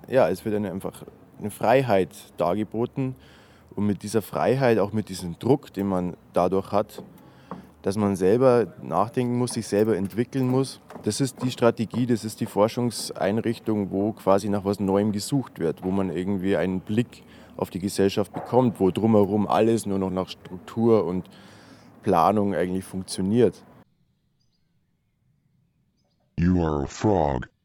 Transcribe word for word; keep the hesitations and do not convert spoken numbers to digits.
ja, es wird eine, einfach eine Freiheit dargeboten. Und mit dieser Freiheit, auch mit diesem Druck, den man dadurch hat, dass man selber nachdenken muss, sich selber entwickeln muss. Das ist die Strategie, das ist die Forschungseinrichtung, wo quasi nach was Neuem gesucht wird, wo man irgendwie einen Blick auf die Gesellschaft bekommt, wo drumherum alles nur noch nach Struktur und Planung eigentlich funktioniert. You are a frog.